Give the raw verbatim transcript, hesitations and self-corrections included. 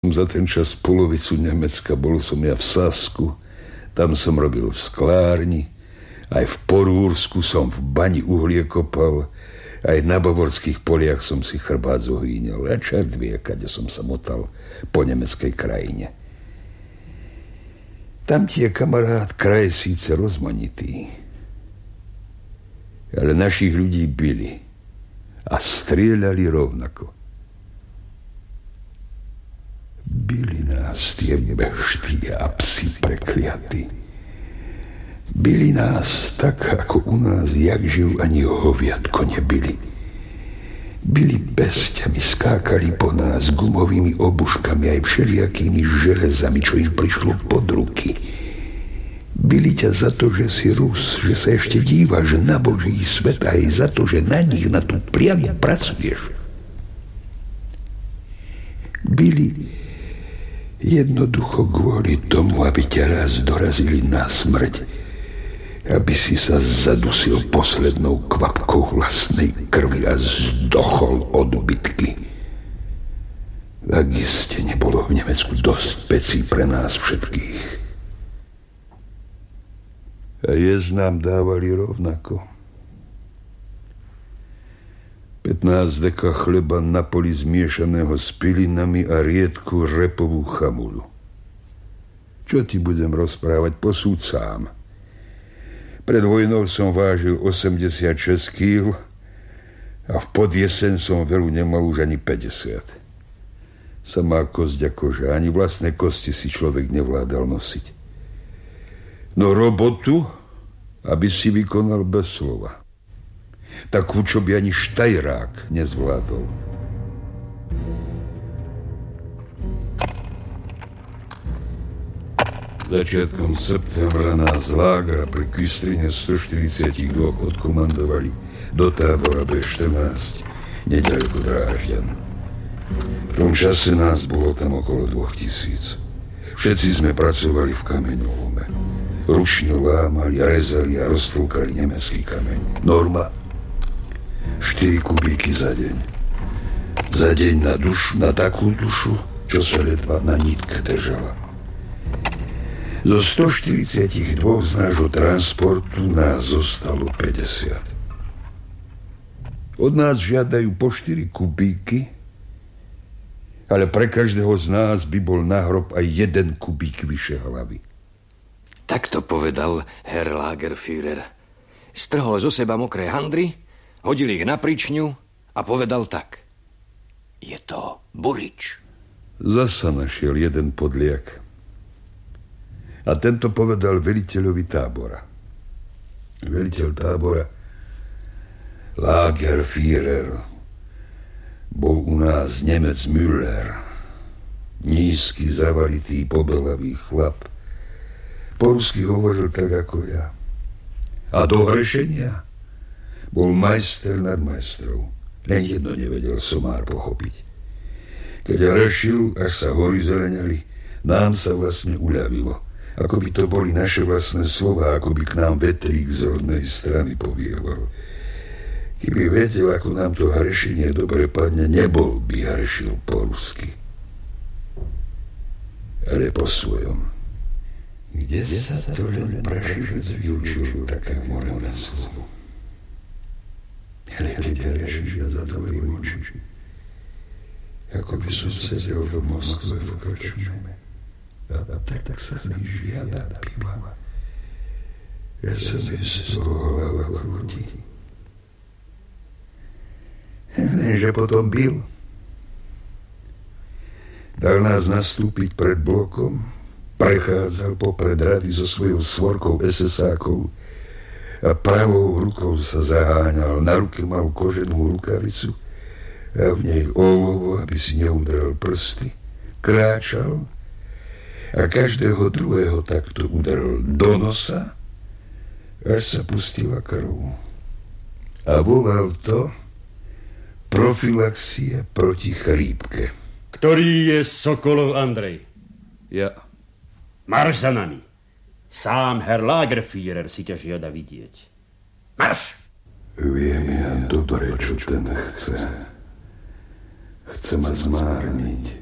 Za ten čas polovicu Nemecka, bol som ja v Sasku, tam som robil v sklárni, aj v Porúrsku som v bani uhlie kopal, aj na bavorských poliach som si chrbát zohýňal a čert vie, kade som sa motal po nemeckej krajine. Tam tie kamarát kraj síce rozmanitý, ale našich ľudí bili a strieľali rovnako. Bili nás tie bešty a psi prekliaty. Bili nás tak, ako u nás, jak živ ani hoviatko nebili. Bili bestiami, skákali po nás gumovými obuškami aj všelijakými železami, čo im prišlo pod ruky. Bili ťa za to, že si Rus, že sa ešte dívaš na Boží svet, aj za to, že na nich, na tú priamu pracuješ. Bili jednoducho kvôli tomu, aby ťa raz dorazili na smrť, aby si sa zadusil poslednou kvapkou vlastnej krvi a zdochol od bitky. Tak iste nebolo v Nemecku dosť pecí pre nás všetkých. A jesť nám dávali rovnako. pätnásť deka chleba na poli zmiešaného s pilinami a riedku repovú chamulu. Čo ti budem rozprávať, posúď sám. Pred vojnou som vážil osemdesiatšesť kíl a v podjeseň som veru nemal už ani päťdesiat. Samá kosť a koža, ani vlastné kosti si človek nevládal nosiť. No robotu, aby si vykonal bez slova. Takú, čo by ani Štajrák nezvládol. Začiatkom septembra nás z lágra pri Kystrine stoštyridsaťdva odkomandovali do tábora bé štrnásť, neďaleko Drážďan. V tom čase nás bolo tam okolo dvoch tisíc. Všetci sme pracovali v kameňolome. Ručne lámali, rezali a roztlkali nemecký kameň. Norma štyri kubíky za deň. Za deň na dušu, na takú dušu, čo sa ledva na nitke držala. Zo stoštyridsaťdva z nášho transportu nás zostalo päťdesiat. Od nás žiadajú po štyri kubíky, ale pre každého z nás by bol na hrob aj jeden kubík vyše hlavy. Tak to povedal Herr Lagerführer. Strhol zo seba mokré handry, hodil ich na pričňu a povedal tak. Je to Burič. Zasa našiel jeden podliak. A tento povedal veliteľovi tábora. Veliteľ tábora Lagerführer bol u nás Nemec Müller. Nízky, zavalitý, pobelavý chlap. Po rusky hovoril tak ako ja. A do hrešenia bol majster nad majstrov. Len jedno nevedel somár pochopiť. Keď hrešil, až sa hory zeleňali, nám sa vlastne uľavilo. Ako by to boli naše vlastné slova, ako by k nám vetrík z rodnej strany povieval. Keby vedel, ako nám to hrešenie dobre padne, nebol by hrešil po rusky. Ale po svojom. Kde sa to len prašivec vyučil takému remeslu? Ale keď hrešíš, ja zatvorím oči. Ako by som sedel v Moskve v krčme. A, a tak, tak sa mi žiada piva. Ja sa mi z toho hlava krúti. Lenže potom byl. Dal nás nastúpiť pred blokom, prechádzal popred rady so svojou svorkou esesákov a pravou rukou sa zaháňal. Na ruke mal koženú rukavicu a v nej olovo, aby si neudrel prsty. Kráčal a každého druhého takto udrel do nosa, až sa pustila krv. A volal to profilaxia proti chrípke. Ktorý je Sokolov Andrej? Ja. Marš za nami. Sám Herr Lagerführer si ťa žiada vidieť. Marš! Viem ja dobre, čo ten chce. Chce ma zmárniť.